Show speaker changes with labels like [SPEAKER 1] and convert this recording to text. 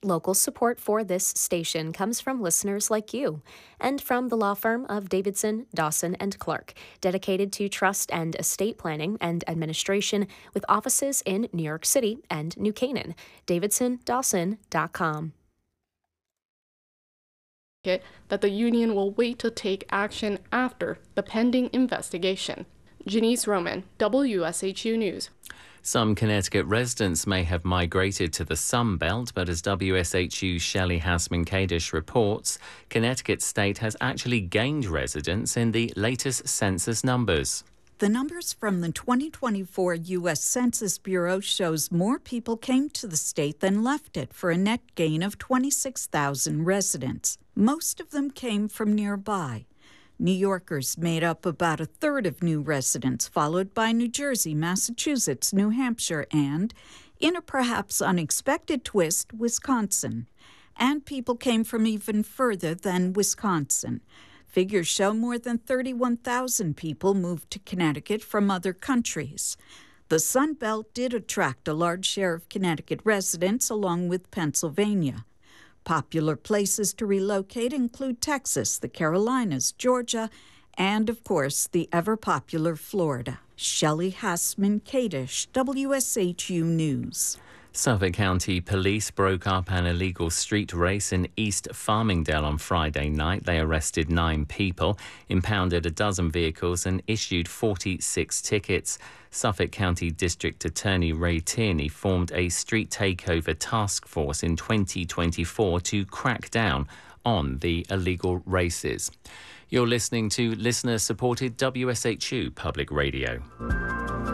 [SPEAKER 1] Local support for this station comes from listeners like you and from the law firm of Davidson, Dawson & Clark, dedicated to trust and estate planning and administration with offices in New York City and New Canaan. DavidsonDawson.com.
[SPEAKER 2] That the union will wait to take action after the pending investigation. Janice Roman, WSHU News.
[SPEAKER 3] Some Connecticut residents may have migrated to the Sun Belt, but as WSHU's Shelley Hasman-Kadish reports, Connecticut State has actually gained residents in the latest census numbers.
[SPEAKER 4] The numbers from the 2024 U.S. Census Bureau shows more people came to the state than left it for a net gain of 26,000 residents. Most of them came from nearby. New Yorkers made up about a third of new residents, followed by New Jersey, Massachusetts, New Hampshire, and, in a perhaps unexpected twist, Wisconsin. And people came from even further than Wisconsin. Figures show more than 31,000 people moved to Connecticut from other countries. The Sun Belt did attract a large share of Connecticut residents, along with Pennsylvania. Popular places to relocate include Texas, the Carolinas, Georgia, and, of course, the ever-popular Florida. Shelley Hasman-Kadish, WSHU News.
[SPEAKER 3] Suffolk County Police broke up an illegal street race in East Farmingdale on Friday night. They arrested 9 people, impounded a dozen vehicles and issued 46 tickets. Suffolk County District Attorney Ray Tierney formed a street takeover task force in 2024 to crack down on the illegal races. You're listening to listener-supported WSHU Public Radio.